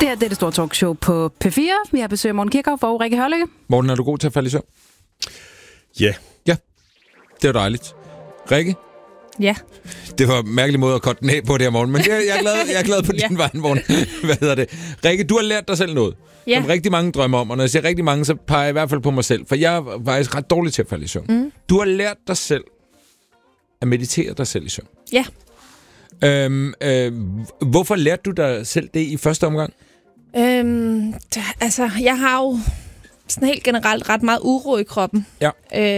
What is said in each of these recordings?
her det er Det Store Talkshow på P4. Vi har besøg af Morten Kirkhoff og Rikke Hørlykke. Morten, er du god til at falde i søvn? Ja. Ja, det var dejligt. Rikke? Ja. Det var en mærkelig måde at korte den af på det her, Morten, men jeg er glad på din vej, Morten. Hvad hedder det? Rikke, du har lært dig selv noget, som rigtig mange drømmer om, og når jeg siger rigtig mange, så peger jeg i hvert fald på mig selv, for jeg er faktisk ret dårlig til at falde i søvn. Mm. Du har lært dig selv at meditere dig selv i søvn. Ja. Hvorfor lærte du dig selv det i første omgang? Jeg har jo sådan helt generelt ret meget uro i kroppen. Ja.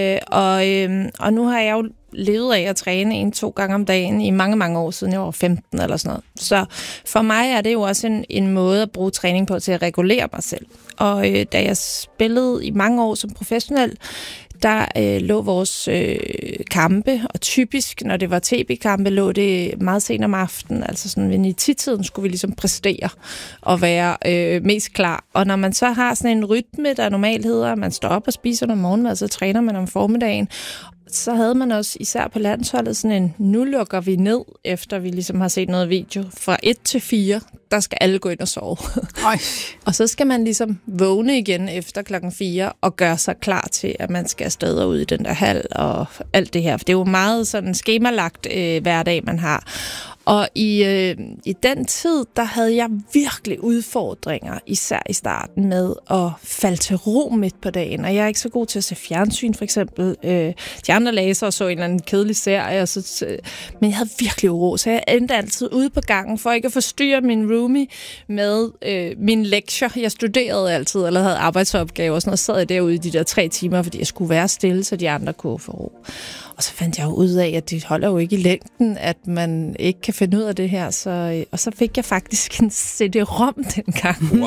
Og nu har jeg jo levet af at træne 1-2 gange om dagen i mange, mange år siden jeg var 15 eller sådan noget. Så for mig er det jo også en måde at bruge træning på til at regulere mig selv. Og da jeg spillede i mange år som professionel, der lå vores kampe, og typisk, når det var TB-kampe, lå det meget sent om aftenen, altså sådan ved 9-10-tiden skulle vi ligesom præstere og være mest klar. Og når man så har sådan en rytme, der normalt hedder, at man står op og spiser om morgenen, og så træner man om formiddagen, så havde man også, især på landsholdet, sådan en, nu lukker vi ned, efter vi ligesom har set noget video, fra 1 til 4, der skal alle gå ind og sove. Og så skal man ligesom vågne igen efter klokken 4, og gøre sig klar til, at man skal afsted og ud i den der hal, og alt det her. For det er jo meget sådan skemalagt hverdag, man har. Og i den tid, der havde jeg virkelig udfordringer, især i starten, med at falde til ro midt på dagen. Og jeg er ikke så god til at se fjernsyn, for eksempel. De andre læser og så en eller anden kedelig serie, men jeg havde virkelig uro, så jeg endte altid ude på gangen, for ikke at forstyrre min roomie med mine lektier. Jeg studerede altid, eller havde arbejdsopgaver og sådan noget, så sad jeg derude i de der 3 timer, fordi jeg skulle være stille, så de andre kunne få ro. Og så fandt jeg jo ud af, at det holder jo ikke i længden, at man ikke kan finde ud af det her. Og så fik jeg faktisk en CD-ROM dengang. Wow!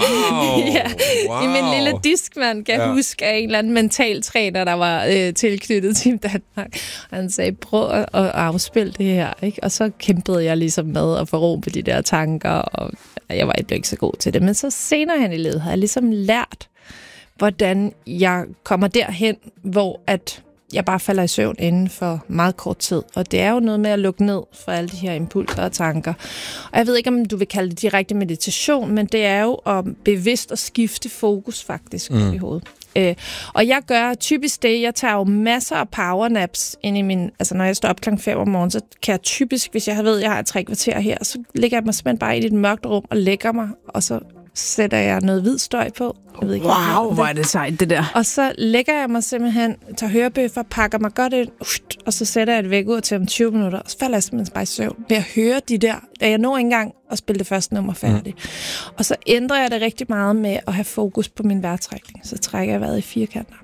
I min lille diskmand kan jeg huske af en eller anden mentaltræner, der var tilknyttet Team Danmark. Og han sagde, prøv at afspille det her. Ikke? Og så kæmpede jeg ligesom med at få ro på de der tanker, og jeg var ikke så god til det. Men så senere hen i livet har jeg ligesom lært, hvordan jeg kommer derhen, hvor at jeg bare falder i søvn inden for meget kort tid. Og det er jo noget med at lukke ned for alle de her impulser og tanker. Og jeg ved ikke, om du vil kalde det direkte meditation, men det er jo bevidst at skifte fokus faktisk i hovedet. Og jeg gør typisk det, jeg tager jo masser af powernaps ind i min, altså når jeg står op klokken 5 om morgenen, så kan jeg typisk, hvis jeg ved, at jeg har 3 kvarter her, så lægger jeg mig simpelthen bare ind i et mørkt rum og lægger mig, og så sætter jeg noget hvid støj på. Jeg ved ikke, hvor er det sejt, det der. Og så lægger jeg mig simpelthen, tager hørebøffer, pakker mig godt ind, og så sætter jeg et vækkeur til om 20 minutter, og så falder jeg simpelthen bare i søvn ved at høre de der, da jeg når ikke engang at spille det første nummer færdigt. Og så ændrer jeg det rigtig meget med at have fokus på min vejrtrækning. Så trækker jeg vejret i firkanter.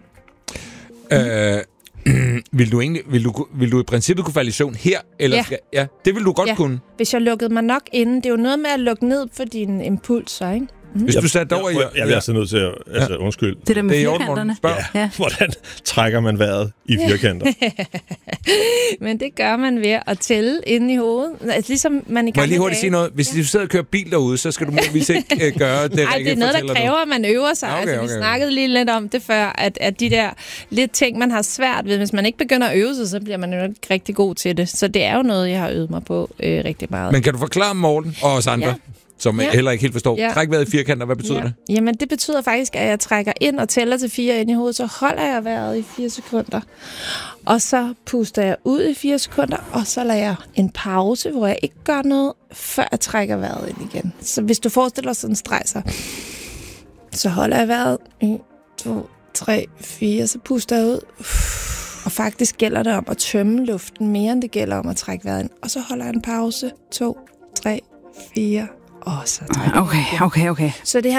Vil du i princippet kunne falde i søvn her? Eller ja. Det vil du godt kunne. Hvis jeg lukkede mig nok inden. Det er jo noget med at lukke ned for dine impulser, ikke? Hvis du satte over i... Jeg bliver altså nødt til at... undskyld. Det der med firkanterne. Ja. Hvordan trækker man vejret i firkanter? Men det gør man ved at tælle inde i hovedet. Altså, ligesom man i Må jeg lige hurtigt sige noget? Hvis du sidder og kører bil derude, så skal du muligvis ikke gøre det. Nej, det er noget, der kræver, at man øver sig. Okay. Vi snakkede lige lidt om det før, at de der lidt ting, man har svært ved, hvis man ikke begynder at øve sig, så bliver man jo ikke rigtig god til det. Så det er jo noget, jeg har øvet mig på rigtig meget. Men kan du forklare Morten og os andre? Som heller ikke helt forstår. Træk vejret i firkanter, hvad betyder det? Jamen, det betyder faktisk, at jeg trækker ind og tæller til 4 ind i hovedet, så holder jeg vejret i 4 sekunder. Og så puster jeg ud i 4 sekunder, og så lader jeg en pause, hvor jeg ikke gør noget, før jeg trækker vejret ind igen. Så hvis du forestiller dig sådan en streg, så holder jeg vejret 1, 2, 3, 4, så puster jeg ud. Og faktisk gælder det om at tømme luften mere, end det gælder om at trække vejret ind. Og så holder jeg en pause. 2, 3, 4, og så trækker Okay. Så det